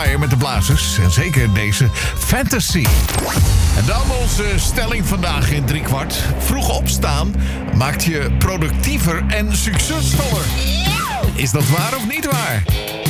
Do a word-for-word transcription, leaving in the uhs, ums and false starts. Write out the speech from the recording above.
met de blazers. En zeker deze Fantasy. En dan onze stelling vandaag in driekwart. Vroeg opstaan maakt je productiever en succesvoller. Is dat waar of niet waar?